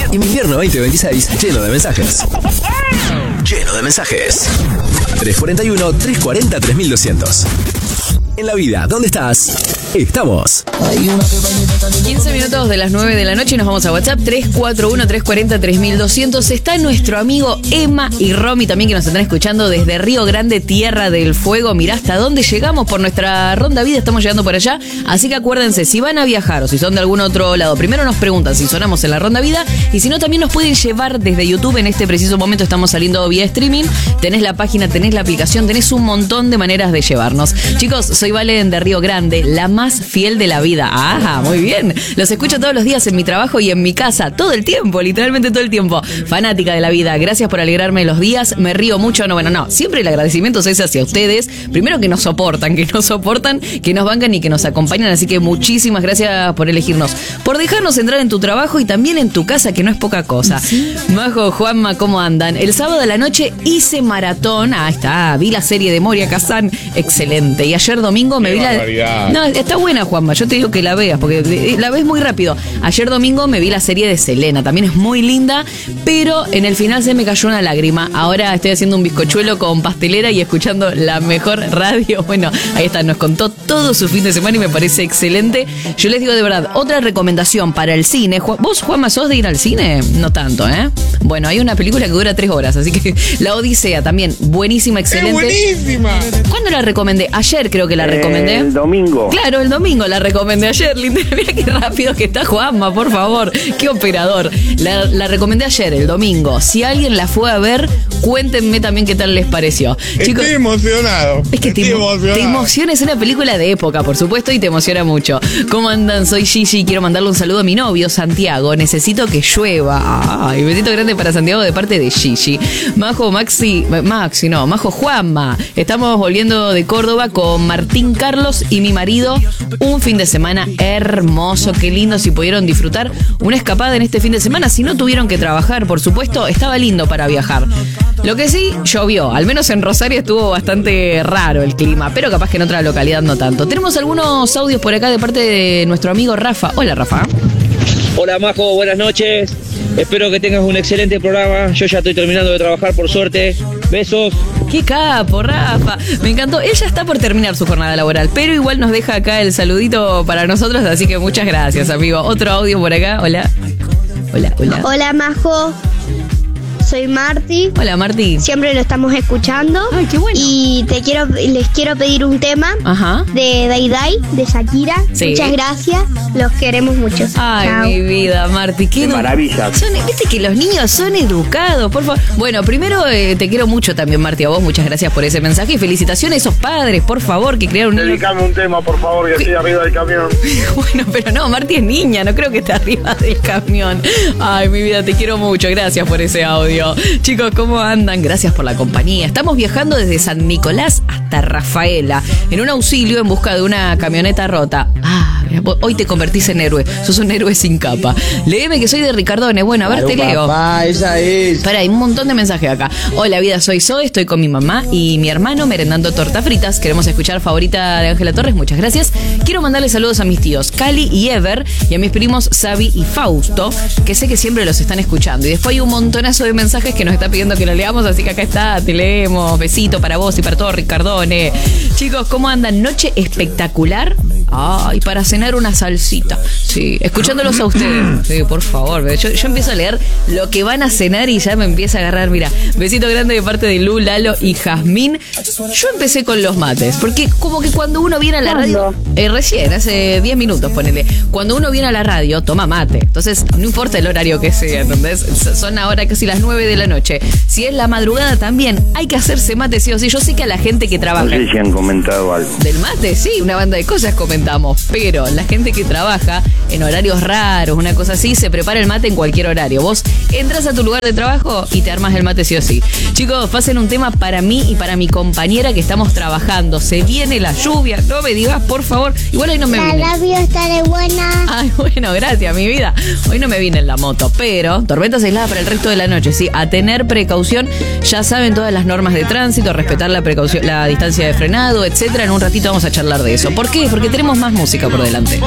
Invierno 2026, lleno de mensajes. Lleno de mensajes. 341-340-3200. En la vida, ¿dónde estás? Estamos. 15 minutos de las 9 de la noche y nos vamos a WhatsApp 341-340-3200. Está nuestro amigo Emma y Romy también, que nos están escuchando desde Río Grande, Tierra del Fuego. Mirá hasta dónde llegamos por nuestra ronda vida, estamos llegando por allá. Así que acuérdense, si van a viajar o si son de algún otro lado, primero nos preguntan si sonamos en la ronda vida, y si no, también nos pueden llevar desde YouTube. En este preciso momento estamos saliendo vía streaming. Tenés la página, tenés la aplicación, tenés un montón de maneras de llevarnos. Chicos, soy Valen de Río Grande, la más fiel de la vida. Ah, muy bien. Los escucho todos los días en mi trabajo y en mi casa, todo el tiempo, literalmente todo el tiempo. Fanática de la vida, gracias por alegrarme los días, me río mucho. No, siempre el agradecimiento es hacia ustedes. Primero que nos soportan, que nos bancan y que nos acompañan. Así que muchísimas gracias por elegirnos, por dejarnos entrar en tu trabajo y también en tu casa, que no es poca cosa. ¿Sí? Majo, Juanma, ¿cómo andan? El sábado a la noche hice maratón. Ah, está, vi la serie de Moria Kazan, excelente. Y ayer domingo me vi la... No, está buena, Juanma, yo te digo que la veas, porque la ves muy rápido. Ayer domingo me vi la serie de Selena, también es muy linda, pero en el final se me cayó una lágrima. Ahora estoy haciendo un bizcochuelo con pastelera y escuchando la mejor radio. Bueno, ahí está, nos contó todo su fin de semana y me parece excelente. Yo les digo de verdad, otra recomendación para el cine. ¿Vos, Juanma, sos de ir al cine? No tanto, ¿eh? Bueno, hay una película que dura 3 horas, así que La Odisea también, buenísima, excelente. ¡Es buenísima! ¿Cuándo la recomendé? Ayer creo que la recomendé. El domingo. Claro, el domingo la recomendé ayer. Mira qué rápido que está Juanma, por favor. Qué operador. La recomendé ayer, el domingo. Si alguien la fue a ver, cuéntenme también qué tal les pareció. Chicos, estoy emocionado. Es que te emociona, es una película de época, por supuesto, y te emociona mucho. ¿Cómo andan? Soy Gigi, quiero mandarle un saludo a mi novio, Santiago. Necesito que llueva. Ay, besito grande para Santiago de parte de Gigi. Majo Juanma. Estamos volviendo de Córdoba con Martín Carlos y mi marido. Un fin de semana hermoso, qué lindo si pudieron disfrutar una escapada en este fin de semana. Si no tuvieron que trabajar, por supuesto, estaba lindo para viajar. Lo que sí, llovió. Al menos en Rosario estuvo bastante raro el clima, pero capaz que en otra localidad no tanto. Tenemos algunos audios por acá de parte de nuestro amigo Rafa. Hola, Rafa. Hola, Majo, buenas noches. Espero que tengas un excelente programa. Yo ya estoy terminando de trabajar, por suerte. Besos. ¡Qué capo, Rafa! Me encantó. Ella está por terminar su jornada laboral, pero igual nos deja acá el saludito para nosotros, así que muchas gracias, amigo. Otro audio por acá. Hola. Hola, Majo. Soy Marti. Hola, Marti. Siempre lo estamos escuchando. Ay, qué bueno. Y les quiero pedir un tema. Ajá. De Day Day, de Shakira. Sí. Muchas gracias. Los queremos mucho. Ay, Chao. mi vida, Marti. Qué maravilla. Viste que los niños son educados, por favor. Bueno, primero te quiero mucho también, Marti, a vos. Muchas gracias por ese mensaje y felicitaciones a esos padres, por favor, que crearon un niño. Dedicame un tema, por favor, que estoy arriba del camión. Bueno, pero no, Marti es niña, no creo que esté arriba del camión. Ay, mi vida, te quiero mucho. Gracias por ese audio. Chicos, ¿cómo andan? Gracias por la compañía. Estamos viajando desde San Nicolás hasta Rafaela en un auxilio en busca de una camioneta rota. Hoy te convertís en héroe. Sos un héroe sin capa. Léeme que soy de Ricardone. Bueno, a ver, te leo. Papá, esa es. Pará, hay un montón de mensajes acá. Hola, vida, soy Zoe. Estoy con mi mamá y mi hermano merendando torta fritas. Queremos escuchar Favorita de Ángela Torres. Muchas gracias. Quiero mandarle saludos a mis tíos Cali y Ever y a mis primos Xavi y Fausto, que sé que siempre los están escuchando. Y después hay un montonazo de mensajes que nos está pidiendo que lo leamos, así que acá está, te leemos. Besito para vos y para todo Ricardone. Chicos, ¿cómo andan? Noche espectacular. Ay, para cenar una salsita. Sí, escuchándolos a ustedes. Sí, por favor. Yo empiezo a leer lo que van a cenar y ya me empieza a agarrar. Mira, besito grande de parte de Lu, Lalo y Jazmín. Yo empecé con los mates, porque como que cuando uno viene a la radio, recién, hace 10 minutos, ponele, cuando uno viene a la radio, toma mate. Entonces, no importa el horario que sea, ¿entendés? Son ahora casi las 9 de la noche. Si es la madrugada también, hay que hacerse mate sí o sí. Yo sé que a la gente que trabaja... No sé si han comentado algo. Del mate, sí, una banda de cosas comentamos, pero la gente que trabaja en horarios raros, una cosa así, se prepara el mate en cualquier horario. Vos entras a tu lugar de trabajo y te armas el mate sí o sí. Chicos, pasen un tema para mí y para mi compañera que estamos trabajando. Se viene la lluvia, no me digas, por favor. Igual hoy no me viene. La radio está de buena. Ay, bueno, gracias, mi vida. Hoy no me vine en la moto, pero tormentas aisladas para el resto de la noche, sí. A tener precaución, ya saben todas las normas de tránsito, respetar la precaución, la distancia de frenado, etcétera. En un ratito vamos a charlar de eso. ¿Por qué? Porque tenemos más música por delante.